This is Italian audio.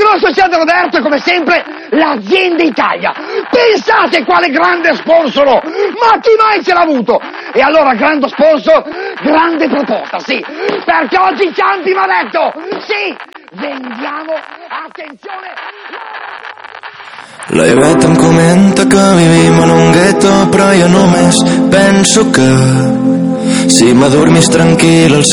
associato Roberto, come sempre, l'azienda Italia. Pensate quale grande sponsor! Ma chi mai ce l'ha avuto? E allora, grande sponsor, grande proposta, sì. Perché oggi Ciampi mi ha detto, sì, vendiamo, attenzione... La Iveta em comenta que vivim en un gueto, però jo només penso que si m'adormis tranquil